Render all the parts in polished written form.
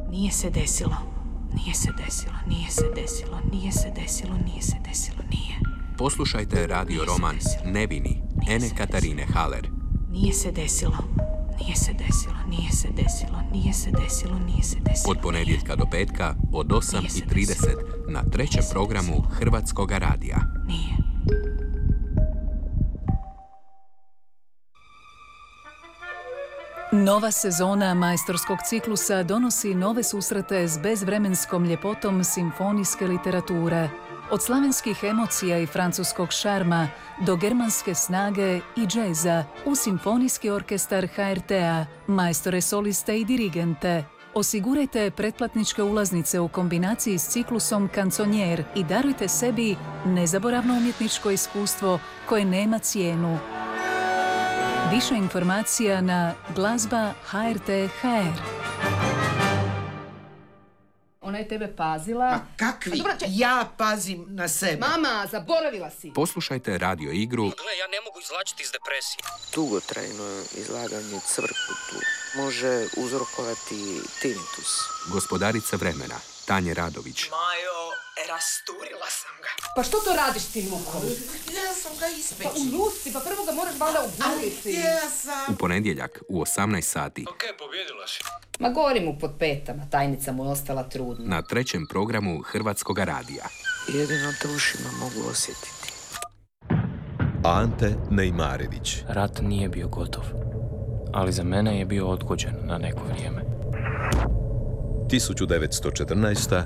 Nije se desilo. Nije se desilo. Nije se desilo. Nije se desilo. Nije se desilo. Nije. Poslušajte radio roman Nevini, Ene Katarine Haller. Nije se desilo. Nije se desilo. Nije se desilo. Nije se desilo. Nije se desilo. Od ponedjeljka do petka od 8:30 na trećem programu Hrvatskoga radija. Nije. Nova sezona majstorskog ciklusa donosi nove susrete s bezvremenskom ljepotom simfonijske literature. Od slavenskih emocija i francuskog šarma do germanske snage i džeza u simfonijski orkestar HRT-a, majstore soliste i dirigente. Osigurajte pretplatničke ulaznice u kombinaciji s ciklusom Kanconier i darujte sebi nezaboravno umjetničko iskustvo koje nema cijenu. Više informacija na glazba HRT.hr. Ona je tebe pazila. Ma kakvi? Ja pazim na sebe. Mama, zaboravila si. Poslušajte radio igru Gle, ja ne mogu izvlačiti iz depresije. Dugotrajno izlaganje cvrkutu može uzrokovati tinnitus. Gospodarica vremena, Tanje Radović. Majo, rasturila sam ga. Pa što to radiš s tim lukom? Ja sam ga ispeći. Pa u luci, pa prvo ga moraš valjda obuliti. Ja sam... U ponedjeljak u 18 sati Ok, pobjedila si. Ma gori mu pod petama, tajnica mu je ostala trudna. na trećem programu Hrvatskoga radija. Jedino te ušima mogu osjetiti. Ante Nejmarević. Rat nije bio gotov, ali za mene je bio odgođen na neko vrijeme. 1914.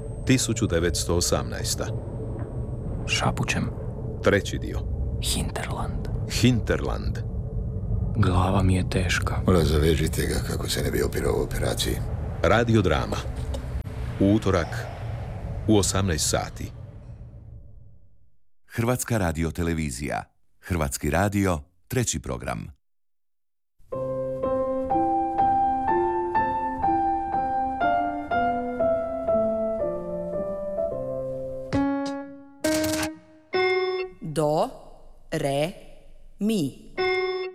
1918. Šapućem. Treći dio. Hinterland. Hinterland. Glava mi je teška. Zavežite ga kako se ne bi opirao u operaciji. Radiodrama. U utorak u 18 sati. Hrvatska radiotelevizija. Hrvatski radio, treći program. Do, re, mi.